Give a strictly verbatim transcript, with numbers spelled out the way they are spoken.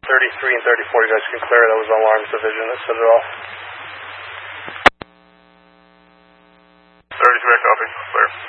thirty-three and thirty-four, you guys can clear. That was alarms division that set it off. thirty-three, copy. Clear.